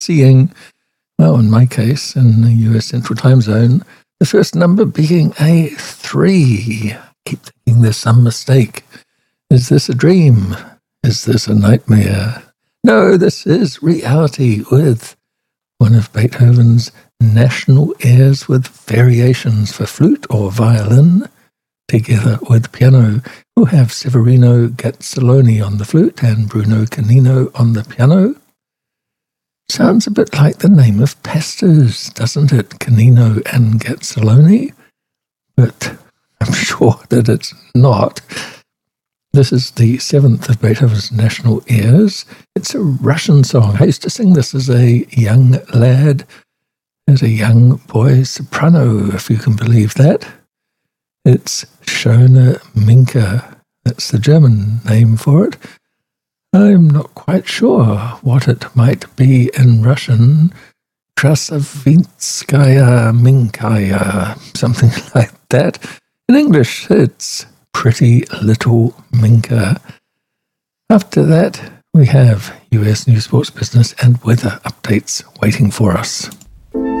seeing, well, in my case, in the US Central Time Zone, the first number being a 3. Keep thinking there's some mistake. Is this a dream? Is this a nightmare? No, this is reality with one of Beethoven's national airs with variations for flute or violin, together with piano. We'll have Severino Gazzoloni on the flute and Bruno Canino on the piano. Sounds a bit like the name of pastas, doesn't it? Canino and Gazzoloni? But I'm sure that it's not. This is the 7th of Beethoven's national airs. It's a Russian song. I used to sing this as a young lad, as a young boy soprano, if you can believe that. It's Schöne Minka. That's the German name for it. I'm not quite sure what it might be in Russian. Krasavitskaya Minkaya, something like that. In English, it's Pretty Little Minka. After that, we have US news, sports, business, and weather updates waiting for us.